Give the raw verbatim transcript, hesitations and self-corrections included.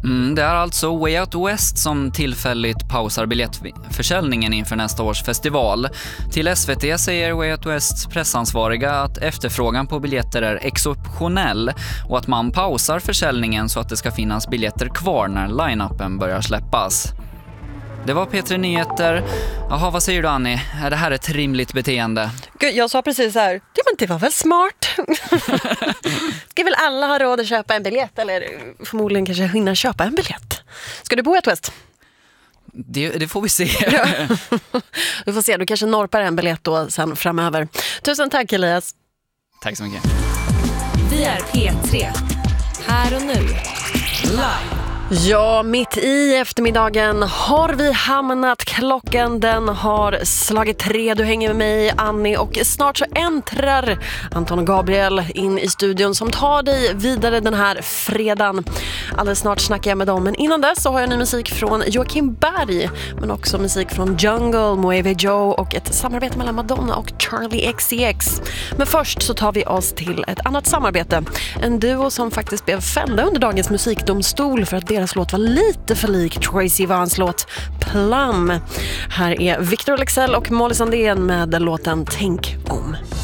Mm, det är alltså Way Out West som tillfälligt pausar biljettförsäljningen inför nästa års festival. Till S V T säger Way Out Wests pressansvariga att efterfrågan på biljetter är exceptionell och att man pausar försäljningen så att det ska finnas biljetter kvar när line-upen börjar släppas. Det var P tre Nyheter. Jaha, vad säger du Annie? Är det här ett rimligt beteende? Gud, jag sa precis så här, ja, men det var väl smart. Ska väl alla ha råd att köpa en biljett eller förmodligen kanske hinna köpa en biljett. Ska du bo i ett West? Det, det får vi se. Ja. Vi får se, du kanske norpar en biljett då sen framöver. Tusen tack Elias. Tack så mycket. Vi är P tre. Här och nu. Live. Ja, mitt i eftermiddagen har vi hamnat. Klockan den har slagit tre. Du hänger med mig, Annie, och snart så äntrar Anton och Gabriel in i studion som tar dig vidare den här fredagen. Alldeles snart snackar jag med dem, men innan dess så har jag ny musik från Joakim Berg, men också musik från Jungle, Moeve Joe och ett samarbete mellan Madonna och Charlie X C X. Men först så tar vi oss till ett annat samarbete. En duo som faktiskt blev fällda under dagens musikdomstol för att deras låt var lite för lik Troye Sivans låt Plum. Här är Victor Lexell och Molly Sandén med låten Tänk om.